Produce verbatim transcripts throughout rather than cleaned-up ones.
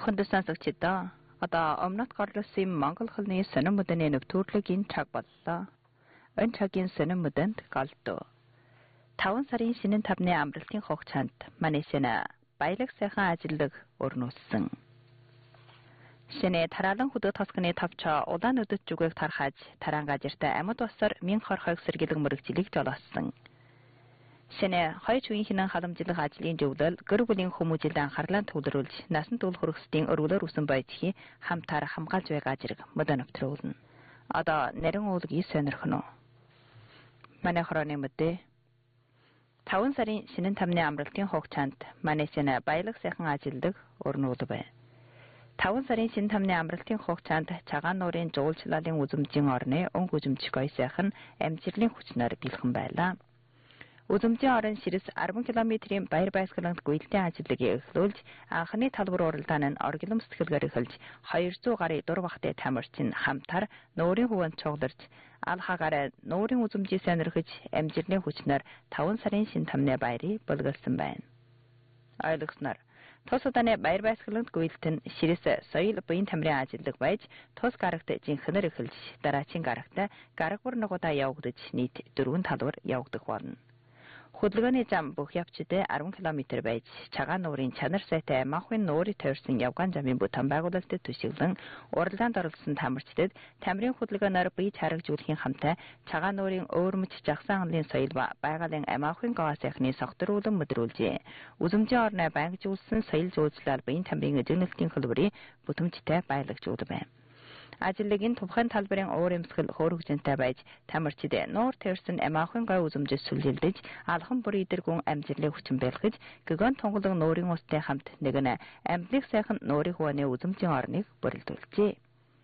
Хүндэсэн сагчдаа одоо өмнөд горлосын Монгол хэлний сонин мөдөний нэвтрүүлгийн цаг боллоо. Энэ цагийн сонин мөдөнд галдуу. таван сарын шинэн тавны амралтын хугацаанд Манайсэна баялаг сайхан ажиллаг өрнүүлсэн. Шинэ тараалан хөдөө тосгоны тавчаа улаан өдөд зүгийг тархаж тараангажиртай амьд басар мин хорхойг сэргийлэг мөрөгчлийг жолоосон. Шинэ хоёр үеийн хинэн халамжлах ажлын зөвлөл гэр бүлийн хүмүүжил анхаарлаа төвлөрүүлж насан турш хөрөсдийн өргөлөөр үсэн байцхи хамтаар хамгаалж байгаа зэрэг мөдөн өвтрүүлнэ. Одоо нарийн уулгийн сонирхно. Манай хорооны мөдөө таван сарын шинэн тамны амралтын хугацаанд Манайсэна баялаг сайхан ажилладаг өрнүүлбэ. таван сарын шинэн тамны амралтын хугацаанд цагаан нуурын жуулчлалын үзэмжийн орны өнгө үзэмжих гой сайхан амжилтын хүчнээр бэлхэн байлаа. Үзэмжийн орон ширэс арван километрийн баяр баясгалант гүйэлтийн ажиллагийг эхлүүлж анхны талбар уралдаан нь оргилом сэтгэлгээр эхэлж хоёр зуун гаруй дур бахтай тамирчин хамтар нуурын хуванд цугларч ал хагаараа нуурын үзэмжийг сонирхож амжилтны хүчнээр таван сарын шинэ тамны баярыг болгосон байна. Ойлгосноор тус удааны баяр баясгалант гүйэлт нь ширэс соёл буян тамирын ажиллаг байж тус гарагт жинхэнээр эхэлж дараагийн гарагт гараг бүр нугудаа явагдаж нийт дөрвөн талбар явагдах болно. Хөдөлгөөний зам бүх явцдаа арван километр байж цагаан нуурын чанар сайтай махын нуурыг тойрсон явган замын бүтээн байгуулалтад төсөглөн уралдаанд оролцсон тамирчдад тамирын хөдөлгөөнөөр бие чарагжуулахын хамтаа цагаан нуурын өөрмөч жагсан анлын соёл ба байгалийн амаахын гоо сайхны согтруулан мэдрүүлжээ. Үзэмжийн орны байнгжуулсан соёл зөөцлөл биеийн тамирын эзэмнэлтийн хөлбөрийн бүтэмжтэй баялагжуулав байна. Ажлын тухайн талбарын уур эмсгэл хөөрөгжөнтэй байж тамирчид нуур тэрсэн амаахын гой үзэмжэд сүлжилдэж алхан бүр идэргүн амжилтын хүчин байлгаж гэгэн тунгалаг нуурын устай хамт нэгэн амблиг сайхан нуурын хувааны үзэмжийн орныг бүрэлдүүлжээ.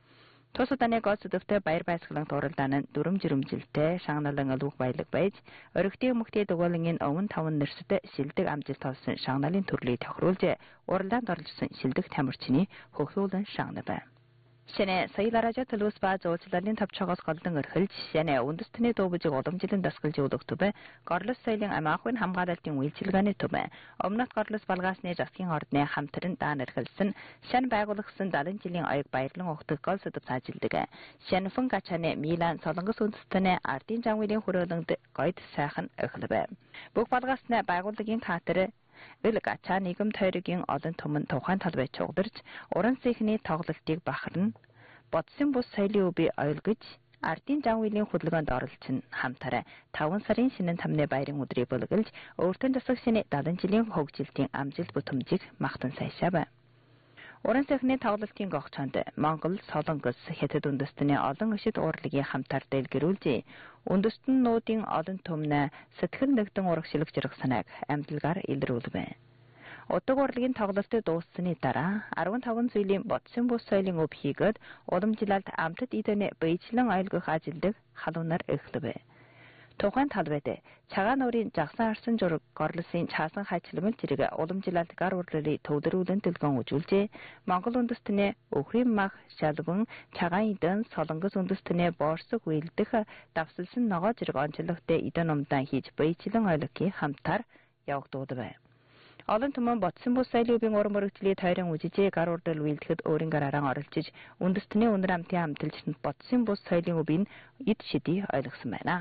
Тус удааны гоцдөвтэй баяр баясгалант уралдаан нь дүрм жирэмжилтэй шагналан алуух баялаг байж өргөдийн мөхтэй дугаалын өвөн таван нэрсэд шилдэг амжилт олсон шагналын төрлийг тохируулж уралдаанд оролцсон шилдэг тамирчны хөхлүүлэн шагна байна. Шинэ соёлаража төлөөс ба зөөцлөлийн тавчаагаас голдон өрхөлж шинэ үндэстний дуубжиг уламжлалт дасгалж өгдөг. Горлос соёлын амаахын хамгаалалтын үйлчилгээний төв. Өмнөд горлос балгаасны засгийн ордны хамтран даан эрхэлсэн шинэ байгуулагдсан далайн жилийн аяг баярлан өгдөг гол сэдв ажилладаг. Шинэ фэн гачаны Милан солонгос үндэстний ардын жанвын хүрээлэнд гойд сайхан эхлэв. Бүх балгаасны байгууллагын катер Эл гачаа нийгэм тойргийн олон түмэн тухайн талбай чугдарч уран сэхний тоглолтыг бахарна. Бодсон бус соёлын үби ойлгож ардын жанвын хөдөлгөөнд оролцсон хамтараа таван сарын шинэн тамны баярын өдрийг бэлгэлж өөртөө засаг шинэ далайн жилийн хөгжилтийн амжилт бүтэмжийг магтан сайшаав. Уран сэхний тоглолтын гогцоонд Монгол, Солонгос, Хятад үндэстний олон ишид урлагийн хамтар дэлгэрүүлжээ. Үндэстэн нуудын олон түмнэ сэтгэл нэгдэн урагшлаг зэрэг санааг амжилгаар илрүүлвэ. Удаг урлагийн тоглолтыг дууссаны дараа арван таван зүйлийн бодсон бус соёлын өв хийгээд уламжлалт амтд идэнэ бийчлэн ойлгох ажилдаг халуунаар эхлэв. Тухайн талбайд цагаан нуурын жагсан арсан зураг горлосын чаасан хайчлагын зэрэг уламжлалт гар урлалыг төвлөрүүлэн дэлгэн үзүүлжээ. Монгол үндэстний өхрийн мах шалган цагаан идэн солонгос үндэстний боорсог үйлдэх давсалсан ногоо зэрэг онцлогтой идэн умдаан хийж бийчлэн ойлгохын хамтар явагдав. Олон түмэн бодсон бус соёлын уран мөрөгчлийг тойрон үжижээ гар урлал үйлдэхэд өөрийн гараараа оролцож үндэстний өнөр амтын амтэлж бодсон бус соёлын үбийг эд шидий ойлгосон байна.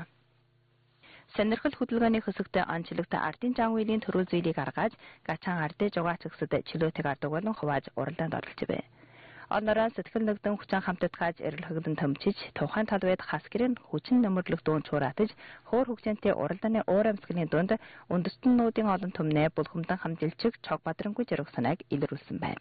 Сонирхол хөдөлгөөний хэсэгт онцлогтой ардын жанвын төрөл зүйлийг гаргаж гачаан ардын жугаачгсад чөлөөтөг ардаг болон хувааж уралдаанд оролцов. Онороо сэтгэл нэгдэн хүчин хамтдагж эрэлхэгдэн төмчиж тухайн талбайд хас гэрэн хүчин нөмөрлөх дуун чураатаж хуур хөгжөнтэй уралдааны уур амьсгалын дунд үндэстэн нуудын олон түмнээ булхамдан хамжилчиг чог бадрангүй зэрэг санааг илрүүлсэн байна.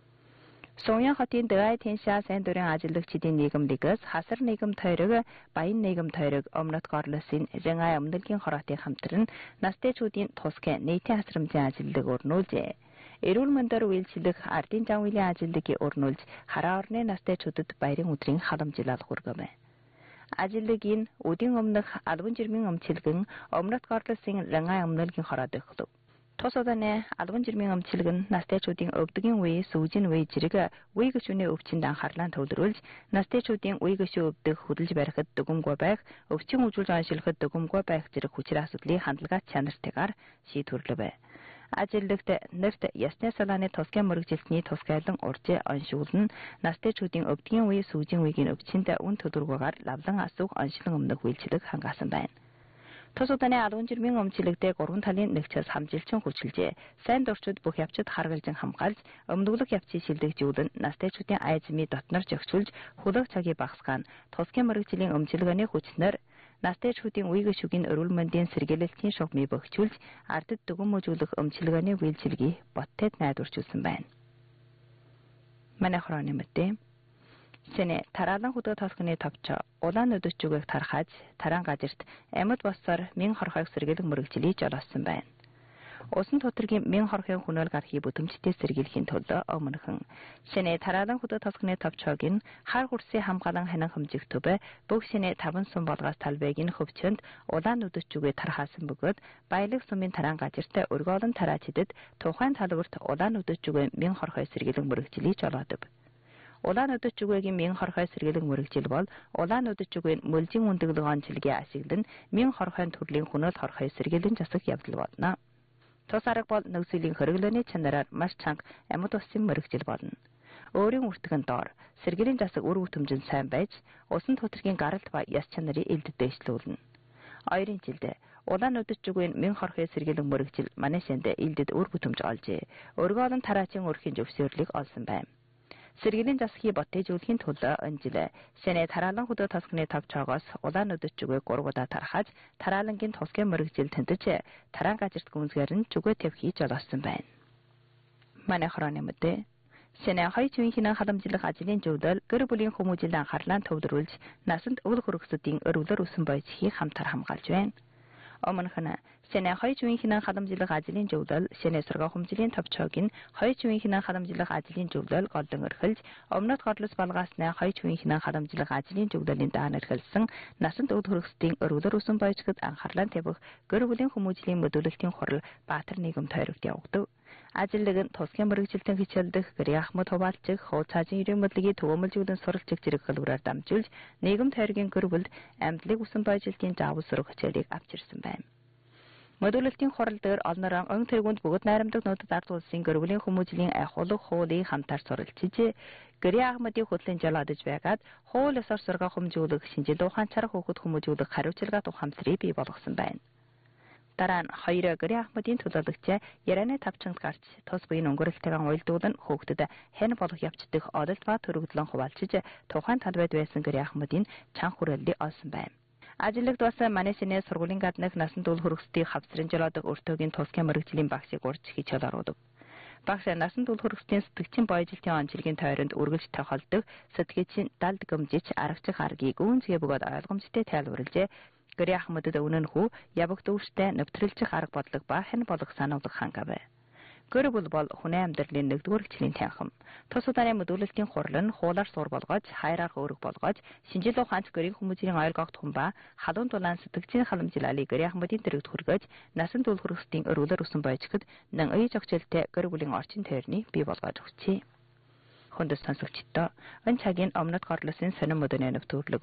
Соён хотын дэвай тэншаа сайн дурын ажиллагчдын нийгэмлэгээс хасар нийгэм тойрог баян нийгэм тойрог өмнөд горлосын Зэнгай өмнөдгийн хороотын хамтран настэйчүүдийн тусгай нийтийн хасрамжийн ажилладаг өрнүүлжээ. Эрүүл мэндээр үйлчлэх ардын жанвын ажиллагийг өрнүүлж хараа орны настэйчүүдэд баярын өдрийн халамжлал хүргэв. Ажиллагийн өдийн өмнөх албан жирмийн өмчилгэн өмнөд горлосын Зэнгай өмнөдгийн хороод эхлэв. Тус удааны албан жирмийн өмчилг нь настэйчүүдийн өвдгийн үе, сүүжин үе зэрэг үе гишүүний өвчинд анхаарлаа төвлөрүүлж, настэйчүүдийн үе гишүү өвдөх хөдөлж барихад дүгэмгүй байх, өвчин үзүүлж оншилоход дүгэмгүй байх зэрэг хүчээр асуудлыг хандлагаат чанартайгаар шийдвэрлэв. Ажиллагт нэрт ясны салааны тусгай мөрөгжилтний тусгайлан уржээ оншуулна. Настай чүүдийн өвдгийн үе сүүжийн үеийн өвчинд үн төдөргөөр лавлан асуух оншлон өмнөх үйлчлэг хангаасан байна. Тус удааны алуун жирмийн өмчлөгдөө гурван талын нэгцээс хамжилчин хүчилжээ. Сайн дурчид бүх явцад харгалзан хамгаалж, өмдөглөх явцыг шилдэгжүүлэн настайчуудын айзмыг дотнор жогчулж, хөлөг цагийг багасгаана. Тусгай мөрөгжлийн өмчилгээний хүчнэр настайчуудын үеийн шүгийн өрүүл мэндийн сэргээлэлтийн шугамыг бөхчүүлж, ардд дүгнэмжүүлэх өмчилгээний үйлчилгийг боттойд найдварчилсан байна. Манай хороны мэдээ Сэнэ тараалан хөдөө толгоны товчо улаан өдөчүүгийг тархаж таран газарт амьд боссоор мин хорхойг сэргээлэг мөрөгжлийг жолоосон байна. Усан тутаргийн мин хорхойн хүнөөл гарахыг бүтэмжтэй сэргийлэхийн тулд өмнөхөн сэнэ тараалан хөдөө толгоны товчоог нь хар хурсын хамгаалан ханан хэмжих төв бүх сэнэ таван сум болгоос талбайг нь хөвчөнд улаан өдөчүүгээ тархаасан бөгөөд баялаг сумын таран газарт өргөөлөн тараачдэд тухайн талбарт улаан өдөчүүгээ мин хорхой сэргээлэг мөрөгжлийг жолоодог. Улаан өдөчүүгийн мин хорхой сэргээлэг мөрөгжил бол улаан өдөчүүгийн мөлжийн үндэглэг онцлогийн ашиглан мин хорхойн төрлийн хүнөөл хорхой сэргээлэн засаг явдал болно. Тус арга бол нөхцөлийн хөрөглөөний чанараар маш чанга амьд усын мөрөгжил болно. Өөрийн үртгэн доор сэргээлийн засаг үр бүтэмжин сайн байж, усан тутаргийн гаралт ба яс чанарыг элдэд дэвшлүүлнэ. Ойрын жилд улаан өдөчүүгийн мин хорхой сэргээлэг мөрөгжил манай шэнд элдэд үр бүтэмж олжээ. Өргөөлөн тараачийн өрхийн зөвшөөрлийг олсон байна. Сэргээлийн засгийг боттэжүүлэхийн тулд энэ жил сэнэ тараалан хөдөө толгоны товчоогоос улаан өдөчүүгээ гурвуудаа тархаж тараалангийн тусгай мөрөгжил тэнтэж таран газарт гүнзгээр нь зүгөө тавьхий жолоосон байна. Манай хороны мэдээ сэнэ хоёр чивийн хинэн халамжлах ажлын зөвлөл гэр бүлийн хүмүүжил анхаарлаа төвлөрүүлж насанд өвөл хөргөсөдийн өрөвлөр өсөн бойцхийг хамтар хамгаалж байна. Өмнөхөн сэнэ хоёр чивийн хинэн халамжлах ажлын зөвлөл сэнэ сургаа хүмжлийн товчоог нь хоёр чивийн хинэн халамжлах ажлын зөвлөл голдон өрхөлж өмнөд горлос балгаасны хоёр чивийн хинэн халамжлах ажлын зөвлөлийн даан өрхөлсөн насанд өвөл хөргөсөдийн өрөвлөр өсөн бойцгод анхаарлаа тавих гэр бүлийн хүмүүжлийн мөдөөлөлтийн хурал Баатар нийгэм тойрогт явагдав. Ажиллаг нь тусгай мөрөгжилтэн хичээлдэх гэрээ ахмад хуваалцах хууцаажийн ерөн мэдлэгийг төвөмөлжүүлэн суралцах зэрэг хөлбөрөөр дамжуулж нийгэм тойргийн гэр бүл амьдлыг усан бойжилтын заавал сурах хичээлийг авчирсан байна. Мөдөөлөлтийн хурал дээр олнорон өн тэргуунд бүгд найрамдаг нуудад ард улсын гэр бүлийн хүмүүжлийн ахуулах хуулийг хамтар суралцжээ. Гэрээ ахмадыг хөтлөн жолоодож байгаад хууль ёсоор сургаа хэмжүүлэх шинжил ухаан чарах хүүхэд хүмүүжүүлэх хариуцлагаат ухамсарыг бий болгосон байна. Дараа нь хоёр гэрээ ахмадын төлөөлөгч ярианы тавчанд гарч тус буйн өнгөрөлтөйгөн уйлдуулан хүүхдэд хэн болох явцдах одолт ба төрөгдлөн хуваалцж тухайн талбайд байсан гэрээ ахмадын чанга хүрээллийг олсон байна. Ажиллагд бас манай сэнэ сургуулийн гаднах насанд үл хөргөсдгийг хавцрын жолоодог өртөөгийн тусгай мөрөгжлийн багшийг урьж хичээл оруулав. Багш насанд үл хөргөсдийн сэтгчийн бойжилтын онцлогийн тойронд үргэлж тохиолдог сэтгчийн далд гомжиж аргачих аргийг үүнцгээ бөгөөд ойлгомжтой тайлбарлажээ. Гэрээ ахмадад өнөө нь хүү явагт өвчтэй нэвтрэлчих арга бодлого ба хэн болох сануулгах хангав. Гэр бүл бол хүний амьдралын нэгдүгээр хичээлийн танхим. Тус удааны мөдөөлөлтийн хурал нь хуулаар сур болгож, хайраар өөрөг болгож, шинжил ухаанч гэрийн хүмүүжийн ойлгогт хүн ба халуун дулаан сэтгцийн халамжлалыг гэрээ ахмадын дэрэгт хүргэж, насанд үл хөргөсдийн өрөөлөр өсөн бойчгод нэн ий зохицолтой гэр бүлийн орчин тойрныг бий болгож өгчээ. Хүндэс сонсогчдоо энэ цагийн өмнөд горлосын сонин мөдөний нөхцөл